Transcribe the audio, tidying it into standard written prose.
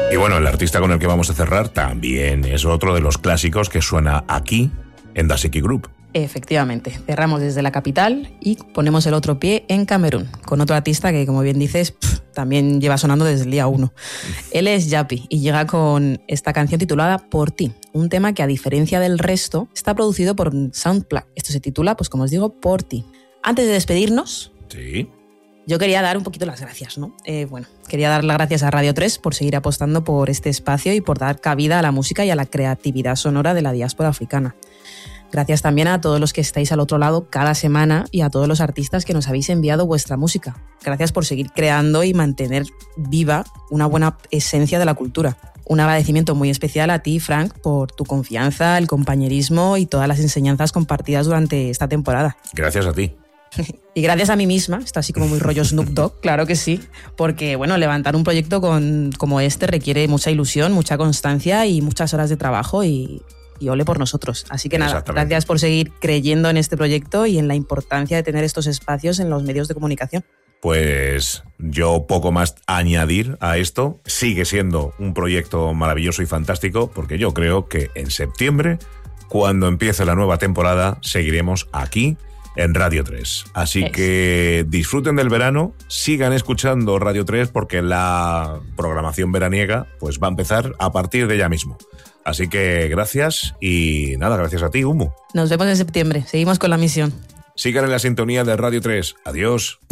Y bueno, el artista con el que vamos a cerrar también es otro de los clásicos que suena aquí en Dashiki Group. Efectivamente, cerramos desde la capital y ponemos el otro pie en Camerún, con otro artista que, como bien dices, también lleva sonando desde el día 1. Él es Yapi y llega con esta canción titulada Por ti, un tema que, a diferencia del resto, está producido por Soundplug. Esto se titula, pues como os digo, Por ti. Antes de despedirnos, Sí. yo quería dar un poquito las gracias, ¿no? Quería dar las gracias a Radio 3 por seguir apostando por este espacio y por dar cabida a la música y a la creatividad sonora de la diáspora africana. Gracias también a todos los que estáis al otro lado cada semana y a todos los artistas que nos habéis enviado vuestra música. Gracias por seguir creando y mantener viva una buena esencia de la cultura. Un agradecimiento muy especial a ti, Frank, por tu confianza, el compañerismo y todas las enseñanzas compartidas durante esta temporada. Gracias a ti. Y gracias a mí misma, está así como muy rollo Snoop Dogg, claro que sí, porque bueno, levantar un proyecto como este requiere mucha ilusión, mucha constancia y muchas horas de trabajo y ole por nosotros. Así que nada, gracias por seguir creyendo en este proyecto y en la importancia de tener estos espacios en los medios de comunicación. Pues yo poco más añadir a esto. Sigue siendo un proyecto maravilloso y fantástico, porque yo creo que en septiembre, cuando empiece la nueva temporada, seguiremos aquí en Radio 3. Así que disfruten del verano, sigan escuchando Radio 3 porque la programación veraniega pues va a empezar a partir de ya mismo. Así que gracias y nada, gracias a ti, Humo. Nos vemos en septiembre, seguimos con la misión. Sigan en la sintonía de Radio 3. Adiós.